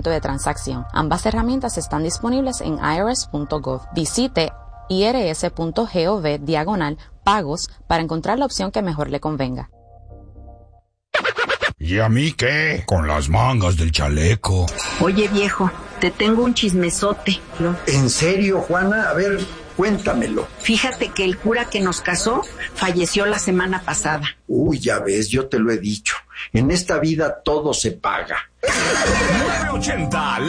momento de transacción. Ambas herramientas están disponibles en irs.gov. Visite irs.gov/pagos para encontrar la opción que mejor le convenga. ¿Y a mí qué? Con las mangas del chaleco. Oye, viejo, te tengo un chismesote. ¿En serio, Juana? A ver, cuéntamelo. Fíjate que el cura que nos casó falleció la semana pasada. Uy, ya ves, yo te lo he dicho. En esta vida todo se paga. 980